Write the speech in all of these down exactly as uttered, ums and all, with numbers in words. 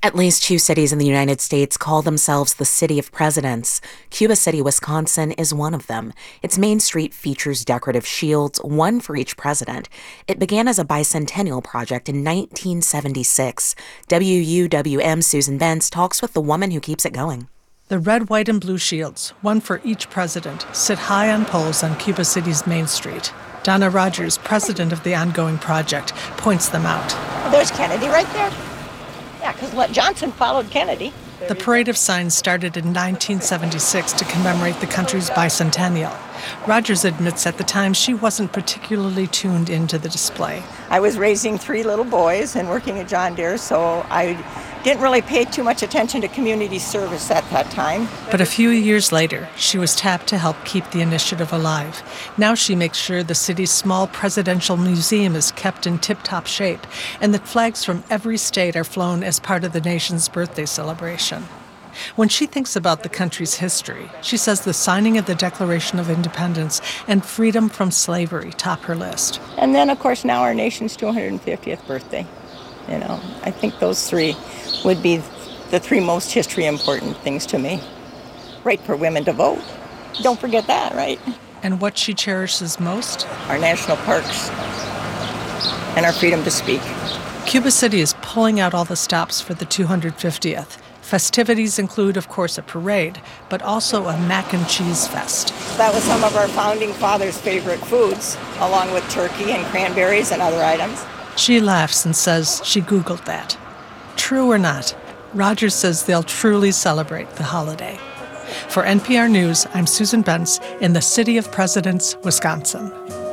At least two cities in the United States call themselves the City of Presidents. Cuba City, Wisconsin is one of them. Its main street features decorative shields, one for each president. It began as a bicentennial project in nineteen seventy-six. W U W M's Susan Bentz talks with the woman who keeps it going. The red, white, and blue shields, one for each president, sit high on poles on Cuba City's main street. Donna Rogers, president of the ongoing project, points them out. There's Kennedy right there. Yeah, because Johnson followed Kennedy. The parade of signs started in nineteen seventy-six to commemorate the country's bicentennial. Rogers admits at the time she wasn't particularly tuned into the display. I was raising three little boys and working at John Deere, so I didn't really pay too much attention to community service at that time. But a few years later, she was tapped to help keep the initiative alive. Now she makes sure the city's small presidential museum is kept in tip-top shape and that flags from every state are flown as part of the nation's birthday celebration. When she thinks about the country's history, she says the signing of the Declaration of Independence and freedom from slavery top her list. And then, of course, now our nation's two hundred fiftieth birthday. You know, I think those three would be the three most history important things to me. Right for women to vote. Don't forget that, right? And what she cherishes most? Our national parks and our freedom to speak. Cuba City is pulling out all the stops for the two hundred fiftieth. Festivities include, of course, a parade, but also a mac and cheese fest. That was some of our founding fathers' favorite foods, along with turkey and cranberries and other items. She laughs and says she Googled that. True or not, Rogers says they'll truly celebrate the holiday. For N P R News, I'm Susan Bentz in the City of Presidents, Wisconsin.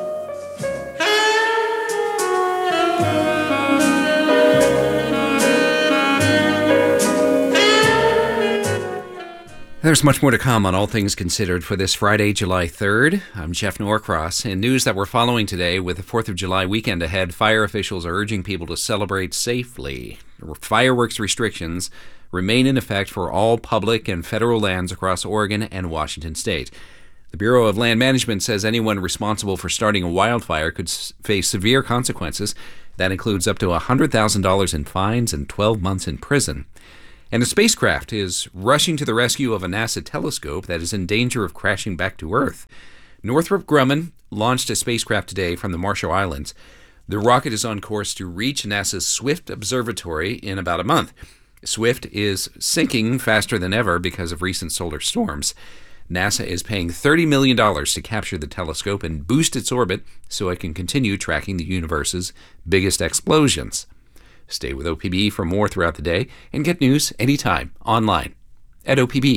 There's much more to come on All Things Considered for this Friday, July third. I'm Jeff Norcross. In news that we're following today, with the fourth of July weekend ahead, fire officials are urging people to celebrate safely. Fireworks restrictions remain in effect for all public and federal lands across Oregon and Washington state. The Bureau of Land Management says anyone responsible for starting a wildfire could face severe consequences. That includes up to one hundred thousand dollars in fines and twelve months in prison. And a spacecraft is rushing to the rescue of a NASA telescope that is in danger of crashing back to Earth. Northrop Grumman launched a spacecraft today from the Marshall Islands. The rocket is on course to reach NASA's Swift Observatory in about a month. Swift is sinking faster than ever because of recent solar storms. NASA is paying thirty million dollars to capture the telescope and boost its orbit so it can continue tracking the universe's biggest explosions. Stay with O P B for more throughout the day and get news anytime online at O P B.